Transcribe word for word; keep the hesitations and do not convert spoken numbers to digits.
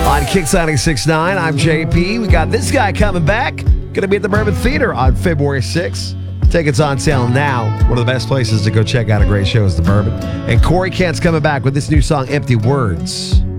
On Kicks ninety-six point nine, I'm J P. We got this guy coming back. Going to be at the Bourbon Theater on February sixth. Tickets on sale now. One of the best places to go check out a great show is the Bourbon. And Corey Kent's coming back with this new song, Empty Words.